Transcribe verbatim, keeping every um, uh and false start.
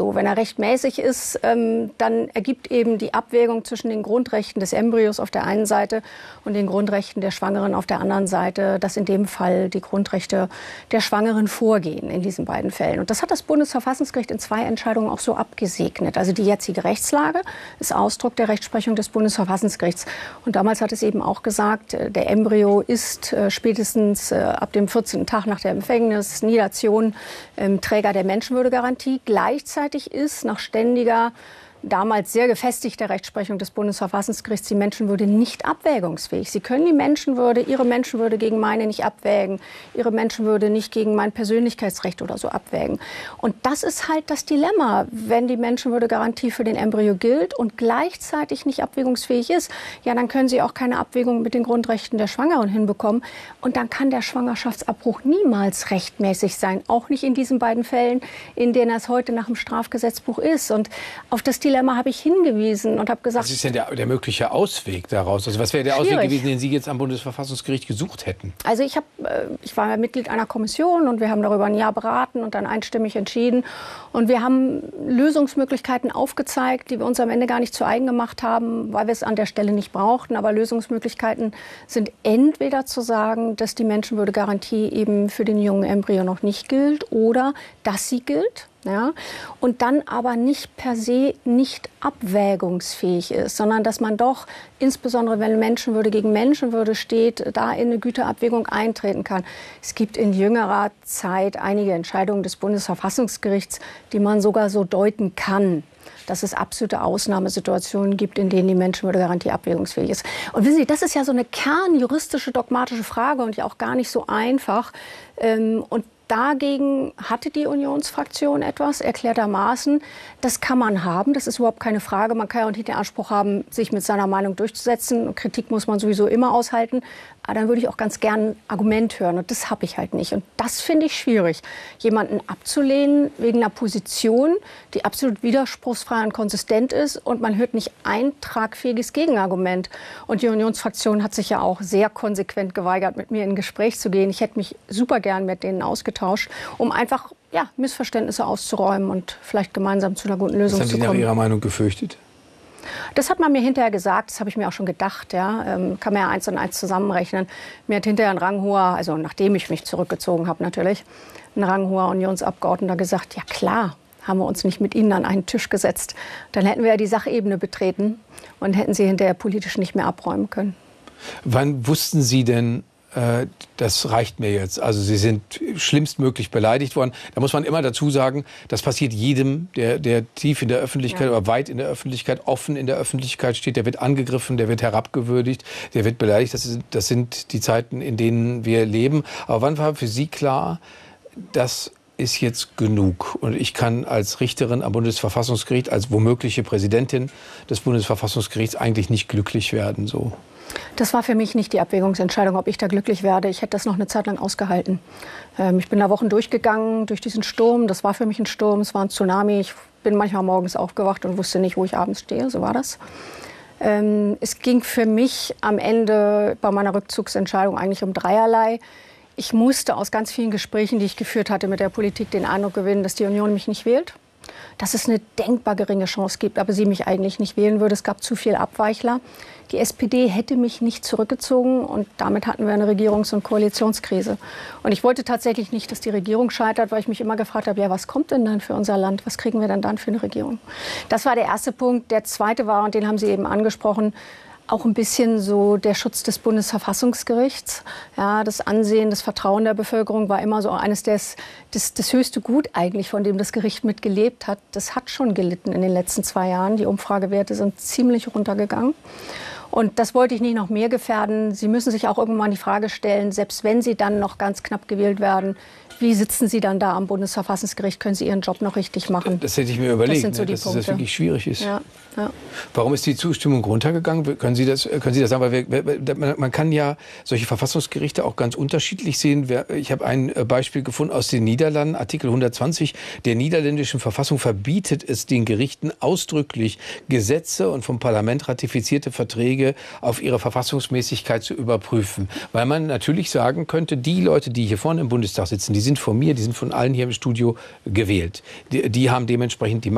so. Wenn er rechtmäßig ist, ähm, dann ergibt eben die Abwägung zwischen den Grundrechten des Embryos auf der einen Seite und den Grundrechten der Schwangeren auf der anderen Seite, dass in dem Fall die Grundrechte der Schwangeren vorgehen in diesen beiden Fällen. Und das hat das Bundesverfassungsgericht in zwei Entscheidungen auch so abgesegnet. Also die jetzige Rechtslage ist Ausdruck der Rechtsprechung des Bundesverfassungsgerichts. Und damals hat es eben auch gesagt, der Embryo ist äh, spätestens äh, ab dem vierzehnten Tag nach der Empfängnis, Nidation, ähm, Träger der Menschenwürdegarantie. Gleichzeitig ist nach ständiger, damals sehr gefestigter Rechtsprechung des Bundesverfassungsgerichts die Menschenwürde nicht abwägungsfähig. Sie können die Menschenwürde, ihre Menschenwürde gegen meine nicht abwägen, ihre Menschenwürde nicht gegen mein Persönlichkeitsrecht oder so abwägen. Und das ist halt das Dilemma, wenn die Menschenwürdegarantie für den Embryo gilt und gleichzeitig nicht abwägungsfähig ist, ja, dann können Sie auch keine Abwägung mit den Grundrechten der Schwangeren hinbekommen. Und dann kann der Schwangerschaftsabbruch niemals rechtmäßig sein, auch nicht in diesen beiden Fällen, in denen es heute nach dem Strafgesetzbuch ist. Und auf das Dilemma habe ich hingewiesen und habe gesagt... Was ist denn der, der mögliche Ausweg daraus? Also was wäre der schwierig. Ausweg gewesen, den Sie jetzt am Bundesverfassungsgericht gesucht hätten? Also ich, hab, ich war Mitglied einer Kommission und wir haben darüber ein Jahr beraten und dann einstimmig entschieden. Und wir haben Lösungsmöglichkeiten aufgezeigt, die wir uns am Ende gar nicht zu eigen gemacht haben, weil wir es an der Stelle nicht brauchten. Aber Lösungsmöglichkeiten sind entweder zu sagen, dass die Menschenwürdegarantie eben für den jungen Embryo noch nicht gilt oder dass sie gilt. Ja, und dann aber nicht per se nicht abwägungsfähig ist, sondern dass man doch, insbesondere wenn Menschenwürde gegen Menschenwürde steht, da in eine Güterabwägung eintreten kann. Es gibt in jüngerer Zeit einige Entscheidungen des Bundesverfassungsgerichts, die man sogar so deuten kann, dass es absolute Ausnahmesituationen gibt, in denen die Menschenwürdegarantie abwägungsfähig ist. Und wissen Sie, das ist ja so eine kernjuristische, dogmatische Frage und ja auch gar nicht so einfach. Und dagegen hatte die Unionsfraktion etwas, erklärtermaßen. Das kann man haben, das ist überhaupt keine Frage. Man kann ja auch nicht den Anspruch haben, sich mit seiner Meinung durchzusetzen. Kritik muss man sowieso immer aushalten. Aber dann würde ich auch ganz gern ein Argument hören. Und das habe ich halt nicht. Und das finde ich schwierig, jemanden abzulehnen wegen einer Position, die absolut widerspruchsfrei und konsistent ist. Und man hört nicht ein tragfähiges Gegenargument. Und die Unionsfraktion hat sich ja auch sehr konsequent geweigert, mit mir in ein Gespräch zu gehen. Ich hätte mich super gern mit denen ausgetauscht, um einfach ja, Missverständnisse auszuräumen und vielleicht gemeinsam zu einer guten Lösung zu kommen. Was haben Sie nach Ihrer Meinung gefürchtet? Das hat man mir hinterher gesagt, das habe ich mir auch schon gedacht. Ja. Ähm, kann man ja eins und eins zusammenrechnen. Mir hat hinterher ein ranghoher, also nachdem ich mich zurückgezogen habe natürlich, ein ranghoher Unionsabgeordneter gesagt, ja klar, haben wir uns nicht mit Ihnen an einen Tisch gesetzt. Dann hätten wir ja die Sachebene betreten und hätten Sie hinterher politisch nicht mehr abräumen können. Wann wussten Sie denn, das reicht mir jetzt? Also Sie sind schlimmstmöglich beleidigt worden. Da muss man immer dazu sagen, das passiert jedem, der, der tief in der Öffentlichkeit ja. oder weit in der Öffentlichkeit, offen in der Öffentlichkeit steht. Der wird angegriffen, der wird herabgewürdigt, der wird beleidigt. Das, ist, das sind die Zeiten, in denen wir leben. Aber wann war für Sie klar, das ist jetzt genug? Und ich kann als Richterin am Bundesverfassungsgericht, als womögliche Präsidentin des Bundesverfassungsgerichts eigentlich nicht glücklich werden, so? Das war für mich nicht die Abwägungsentscheidung, ob ich da glücklich werde. Ich hätte das noch eine Zeit lang ausgehalten. Ähm, ich bin da Wochen durchgegangen durch diesen Sturm. Das war für mich ein Sturm, es war ein Tsunami. Ich bin manchmal morgens aufgewacht und wusste nicht, wo ich abends stehe. So war das. Ähm, es ging für mich am Ende bei meiner Rückzugsentscheidung eigentlich um dreierlei. Ich musste aus ganz vielen Gesprächen, die ich geführt hatte mit der Politik, den Eindruck gewinnen, dass die Union mich nicht wählt. Dass es eine denkbar geringe Chance gibt, aber sie mich eigentlich nicht wählen würde. Es gab zu viele Abweichler. Die S P D hätte mich nicht zurückgezogen und damit hatten wir eine Regierungs- und Koalitionskrise. Und ich wollte tatsächlich nicht, dass die Regierung scheitert, weil ich mich immer gefragt habe, ja, was kommt denn dann für unser Land? Was kriegen wir denn dann für eine Regierung? Das war der erste Punkt. Der zweite war, und den haben Sie eben angesprochen, auch ein bisschen so der Schutz des Bundesverfassungsgerichts. Ja, das Ansehen, das Vertrauen der Bevölkerung war immer so eines des, des, das höchste Gut eigentlich, von dem das Gericht mit gelebt hat. Das hat schon gelitten in den letzten zwei Jahren. Die Umfragewerte sind ziemlich runtergegangen. Und das wollte ich nicht noch mehr gefährden. Sie müssen sich auch irgendwann die Frage stellen, selbst wenn Sie dann noch ganz knapp gewählt werden, wie sitzen Sie dann da am Bundesverfassungsgericht? Können Sie Ihren Job noch richtig machen? Das hätte ich mir überlegt, das so ne, dass Punkte. das wirklich schwierig ist. Ja, ja. Warum ist die Zustimmung runtergegangen? Können Sie das, können Sie das sagen? Weil wir, man kann ja solche Verfassungsgerichte auch ganz unterschiedlich sehen. Ich habe ein Beispiel gefunden aus den Niederlanden, Artikel hundertzwanzig der niederländischen Verfassung verbietet es den Gerichten ausdrücklich, Gesetze und vom Parlament ratifizierte Verträge auf ihre Verfassungsmäßigkeit zu überprüfen. Weil man natürlich sagen könnte, die Leute, die hier vorne im Bundestag sitzen, die sind von mir, die sind von allen hier im Studio gewählt. Die, die haben dementsprechend die